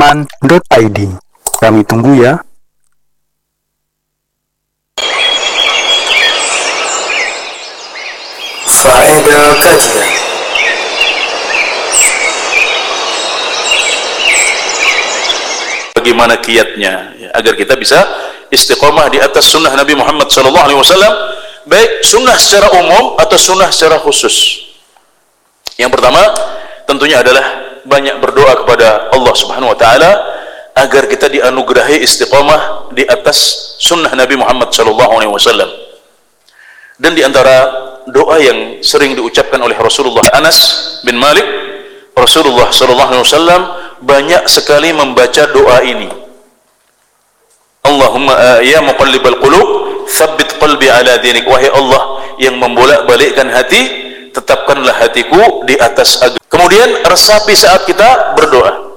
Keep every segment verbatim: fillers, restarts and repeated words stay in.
iman titik i d. Kami tunggu ya. Faedah kajian. Bagaimana kiatnya ya, agar kita bisa istiqomah di atas sunnah Nabi Muhammad sallallahu alaihi wasallam, baik sunnah secara umum atau sunnah secara khusus. Yang pertama tentunya adalah banyak berdoa kepada Allah Subhanahu wa taala agar kita dianugerahi istiqomah di atas sunnah Nabi Muhammad sallallahu alaihi wasallam. Dan di antara doa yang sering diucapkan oleh Rasulullah, Anas bin Malik, Rasulullah sallallahu alaihi wasallam banyak sekali membaca doa ini. Allahumma ya muqallibal qulub, tsabbit qalbi ala dinik. Wahai Allah yang membolak-balikkan hati, tetapkanlah hatiku di atas agama. Kemudian resapi saat kita berdoa.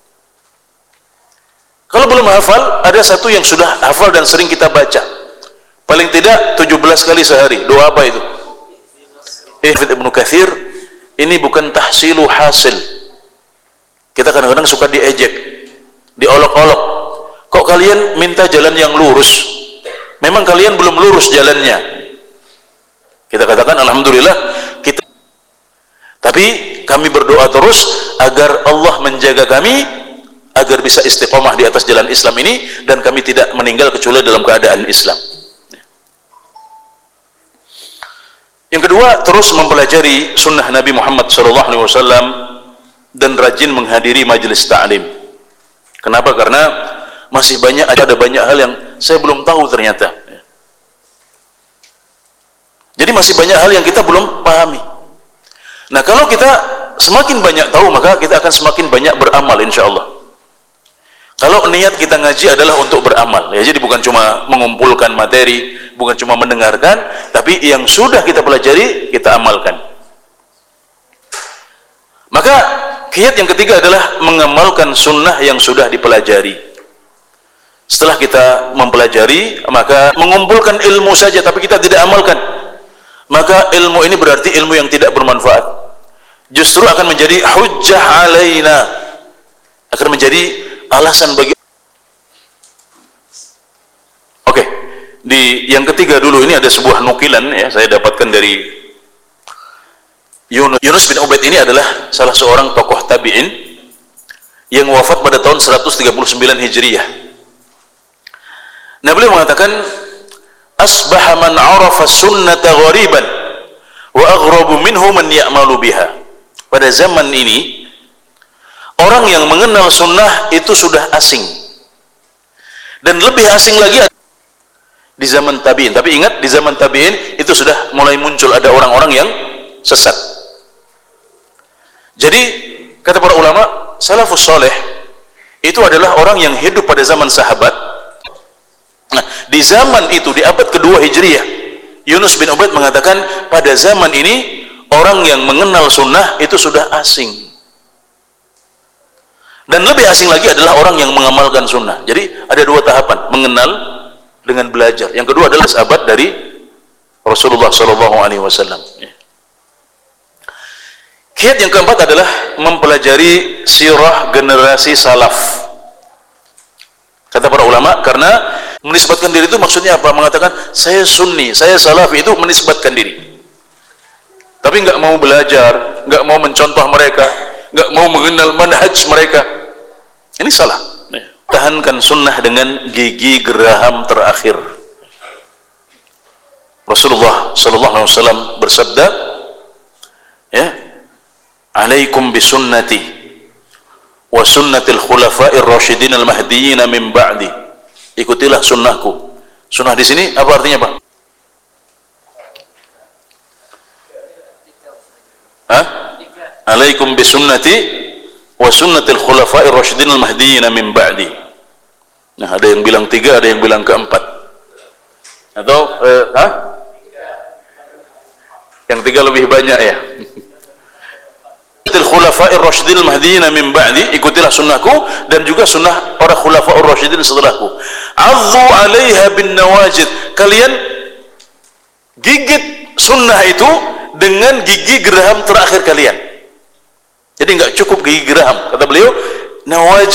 Kalau belum hafal, ada satu yang sudah hafal dan sering kita baca. Paling tidak tujuh belas kali sehari. Doa apa itu? Hafidz Ibnu Katsir, ini bukan tahsilu hasil. Kita kadang-kadang suka diejek, diolok-olok. Kok kalian minta jalan yang lurus? Memang kalian belum lurus jalannya. Kita katakan alhamdulillah kita, tapi kami berdoa terus agar Allah menjaga kami agar bisa istiqomah di atas jalan Islam ini dan kami tidak meninggal kecuali dalam keadaan Islam. Yang kedua, terus mempelajari sunnah Nabi Muhammad sallallahu alaihi wasallam dan rajin menghadiri majelis ta'lim. Kenapa? Karena masih banyak ada banyak hal yang saya belum tahu ternyata. Jadi masih banyak hal yang kita belum pahami. Nah, kalau kita semakin banyak tahu, maka kita akan semakin banyak beramal insyaallah. Kalau niat kita ngaji adalah untuk beramal, ya, jadi bukan cuma mengumpulkan materi, bukan cuma mendengarkan, tapi yang sudah kita pelajari kita amalkan. Maka kiat yang ketiga adalah mengamalkan sunnah yang sudah dipelajari. Setelah kita mempelajari, maka mengumpulkan ilmu saja tapi kita tidak amalkan, maka ilmu ini berarti ilmu yang tidak bermanfaat. Justru akan menjadi hujjah alaina, akan menjadi alasan bagi. Oke, di yang ketiga dulu ini ada sebuah nukilan, ya, saya dapatkan dari Yunus, Yunus bin Ubaid. Ini adalah salah seorang tokoh tabi'in yang wafat pada tahun seratus tiga puluh sembilan Hijriah. Nah, beliau mengatakan, asbaha man arafa sunnata ghariban wa aghrabu minhu man ya'malu biha. Pada zaman ini orang yang mengenal sunnah itu sudah asing, dan lebih asing lagi di zaman tabi'in. Tapi ingat, di zaman tabi'in itu sudah mulai muncul ada orang-orang yang sesat. Jadi kata para ulama, salafus saleh itu adalah orang yang hidup pada zaman sahabat. Nah, di zaman itu, di abad kedua Hijriah, Yunus bin Ubaid mengatakan pada zaman ini orang yang mengenal sunnah itu sudah asing, dan lebih asing lagi adalah orang yang mengamalkan sunnah. Jadi ada dua tahapan, mengenal dengan belajar. Yang kedua adalah sahabat dari Rasulullah sallallahu alaihi wasallam. Kiat yang keempat adalah mempelajari sirah generasi salaf. Kata para ulama, karena menisbatkan diri itu maksudnya apa? Mengatakan saya sunni, saya salafi, itu menisbatkan diri. Tapi nggak mau belajar, nggak mau mencontoh mereka, nggak mau mengenal manhaj mereka. Ini salah. Tahankan sunnah dengan gigi geraham terakhir. Rasulullah sallallahu alaihi wasallam bersabda, ya, alaikum bisunnati wa sunnatil khulafa'ir rasyidin al-mahdiyyin min ba'di. Ikutilah sunnahku. Sunnah di sini apa artinya, Pak? Hah? Alaikum bisunnati wa sunnatil khulafa'ir rasyidin al-mahdiyyin min ba'di. Nah, ada yang bilang tiga, ada yang bilang keempat. Atau eh, hah? Yang tiga lebih banyak, ya. Khulafa'ir rasyidin al-mahdiyyin min ba'di, ikutilah sunnahku dan juga sunnah para khulafa'ur rasyidin setelahku. Azzu 'alaiha bin nawajid, kalian gigit sunnah itu dengan gigi geraham terakhir kalian. Jadi enggak cukup gigi geraham, kata beliau, nawajid